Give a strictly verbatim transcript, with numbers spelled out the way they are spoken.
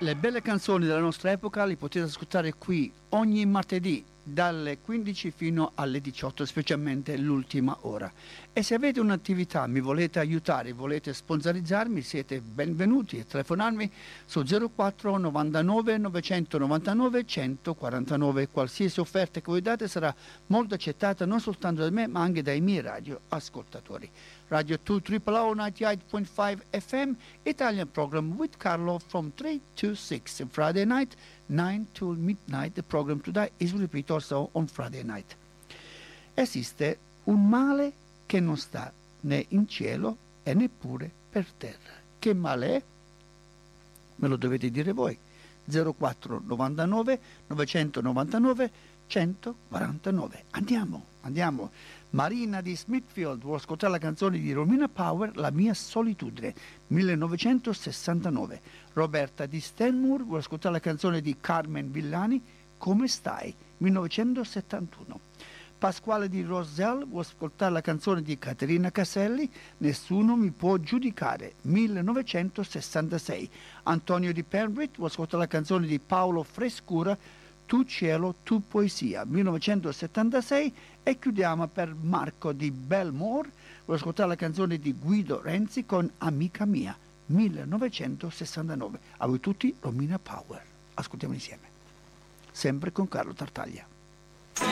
Le belle canzoni della nostra epoca li potete ascoltare qui ogni martedì dalle quindici fino alle diciotto, specialmente l'ultima ora. E se avete un'attività, mi volete aiutare, volete sponsorizzarmi, siete benvenuti a telefonarmi su zero quattro novantanove novecentonovantanove centoquarantanove. Qualsiasi offerta che voi date sarà molto accettata non soltanto da me ma anche dai miei radio ascoltatori. Radio two Triple O ninety-eight point five F M, Italian program with Carlo from three to six. And Friday night, nine till midnight. The program today is repeated also on Friday night. Esiste un male che non sta né in cielo e neppure per terra. Che male è? Me lo dovete dire voi. zero quattro novantanove novecentonovantanove centoquarantanove. Andiamo, andiamo. Marina di Smithfield vuole ascoltare la canzone di Romina Power, La mia solitudine, millenovecentosessantanove. Roberta di Stenmore vuole ascoltare la canzone di Carmen Villani, Come stai, millenovecentosettantuno. Pasquale di Roselle vuole ascoltare la canzone di Caterina Caselli, Nessuno mi può giudicare, millenovecentosessantasei. Antonio di Penrith vuole ascoltare la canzone di Paolo Frescura, Tu cielo, tu poesia, millenovecentosettantasei. E chiudiamo per Marco di Belmore, vuole ascoltare la canzone di Guido Renzi con Amica mia, millenovecentosessantanove. A voi tutti Romina Power. Ascoltiamo insieme, sempre con Carlo Tartaglia.